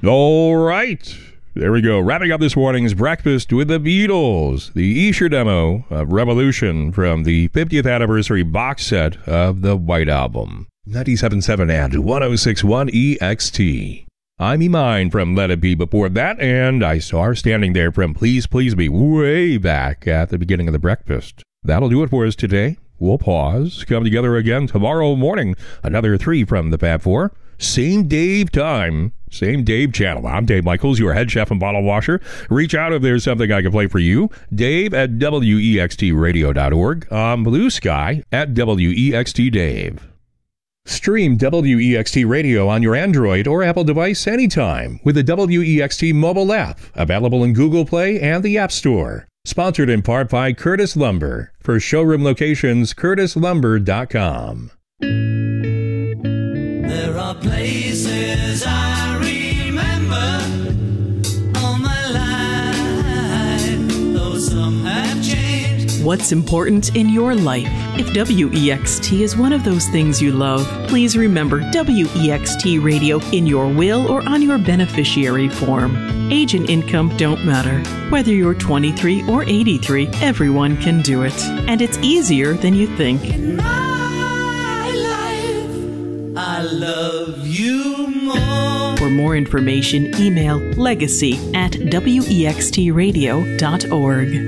All right. There we go. Wrapping up this morning's Breakfast with the Beatles, the Esher demo of Revolution from the 50th anniversary box set of the White Album. 97.7 and 106.1 EXT. I'm E-Mine from Let It Be before that, and I saw her standing there from Please Please Me way back at the beginning of the breakfast. That'll do it for us today. We'll pause, come together again tomorrow morning. Another 3 from the Fab Four. Same Dave time, same Dave channel. I'm Dave Michaels, your head chef and bottle washer. Reach out if there's something I can play for you. Dave at WEXTradio.org. Blue Sky at WEXTDave. Stream WEXT Radio on your Android or Apple device anytime with the WEXT mobile app, available in Google Play and the App Store. Sponsored in part by Curtis Lumber. For showroom locations, curtislumber.com. There are places I remember all my life, though some have changed. What's important in your life? If WEXT is one of those things you love, please remember WEXT Radio in your will or on your beneficiary form. Age and income don't matter. Whether you're 23 or 83, everyone can do it. And it's easier than you think. In my life, I love you more. For more information, email legacy@wextradio.org.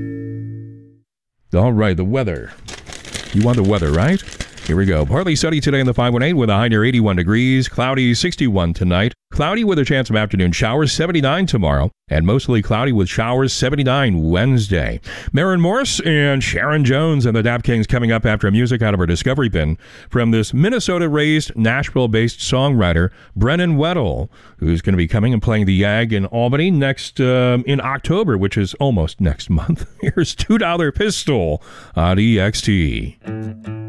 All right, the weather. You want the weather, right? Here we go. Partly sunny today in the 518 with a high near 81 degrees. Cloudy 61 tonight. Cloudy with a chance of afternoon showers 79 tomorrow. And mostly cloudy with showers 79 Wednesday. Maren Morris and Sharon Jones and the Dap Kings coming up after music out of our Discovery Bin from this Minnesota-raised, Nashville-based songwriter, Brennan Weddle, who's going to be coming and playing the Yag in Albany next in October, which is almost next month. Here's $2 Pistol on EXT.